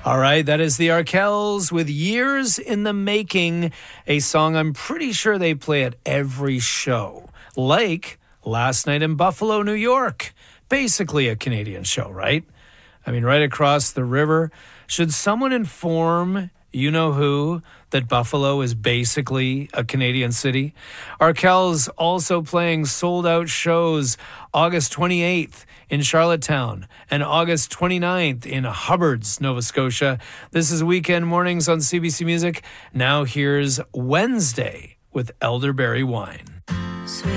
All right, that is the Arkells with Years in the Making, a song I'm pretty sure they play at every show. Like Last Night in Buffalo, New York. Basically a Canadian show, right? I mean, right across the river. Should someone inform you-know-who that Buffalo is basically a Canadian city? Arkells also playing sold-out shows August 28th in Charlottetown and August 29th in Hubbards, Nova Scotia. This is Weekend Mornings on CBC Music. Now here's Wednesday with Elderberry Wine.